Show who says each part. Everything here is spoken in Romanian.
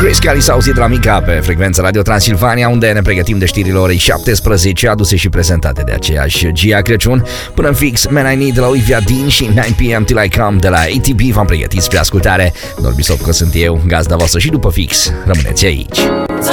Speaker 1: Chris Kelly s-a auzit la Mica pe frecvența Radio Transilvania, unde ne pregătim de știrile orei 17, aduse și prezentate de aceeași Gia Crăciun. Până în fix, Man I Need de la Olivia Dean și 9pm Till I Come de la ATB v-am pregătit spre ascultare. Norbi Sopco sunt eu, gazda voastră, și după fix rămâneți aici.